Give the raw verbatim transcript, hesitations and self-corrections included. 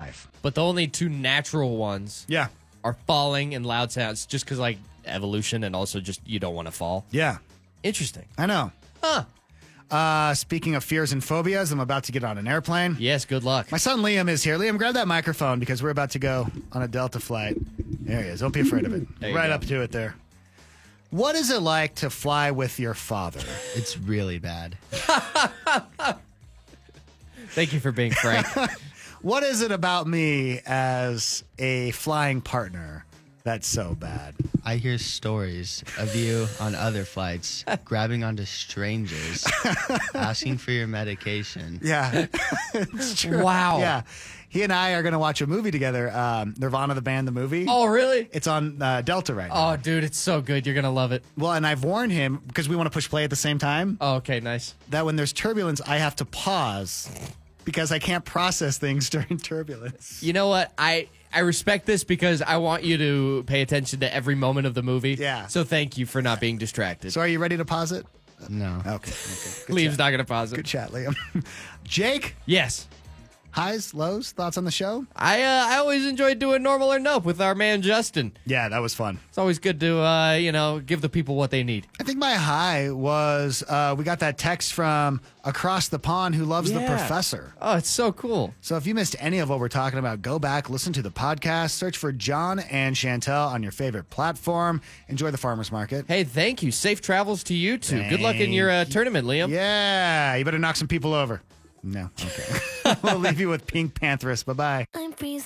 life. But the only two natural ones Yeah. are falling and loud sounds just because, like, evolution and also just you don't want to fall. Yeah. Interesting. I know. Huh. Uh, speaking of fears and phobias, I'm about to get on an airplane. Yes, good luck. My son Liam is here. Liam, grab that microphone because we're about to go on a Delta flight. There he is. Don't be afraid of it. There you Right go. up to it there. What is it like to fly with your father? It's really bad. Thank you for being frank. What is it about me as a flying partner that's so bad? I hear stories of you on other flights grabbing onto strangers, asking for your medication. Yeah. It's true. Wow. Yeah. He and I are going to watch a movie together, um, Nirvana the band, the movie. Oh, really? It's on uh, Delta right now. Oh, dude, it's so good. You're going to love it. Well, and I've warned him, because we want to push play at the same time, Oh, okay, nice. that when there's turbulence, I have to pause because I can't process things during turbulence. You know what? I I respect this because I want you to pay attention to every moment of the movie. Yeah. So thank you for not being distracted. So are you ready to pause it? No. Okay. okay. Good Liam's chat. not going to pause it. Good chat, Liam. Jake, Yes. highs, lows, thoughts on the show? I uh, I always enjoy doing Normal or Nope with our man Justin. Yeah, that was fun. It's always good to, uh, you know, give the people what they need. I think my high was uh, we got that text from across the pond who loves the Yeah. professor. Oh, it's so cool. So if you missed any of what we're talking about, go back, listen to the podcast, search for John and Chantel on your favorite platform. Enjoy the farmer's market. Hey, thank you. Safe travels to you, too. Good luck in your uh, tournament, Liam. Yeah, you better knock some people over. No, okay. We'll leave you with Pink Panthers. Bye-bye. I'm freezing.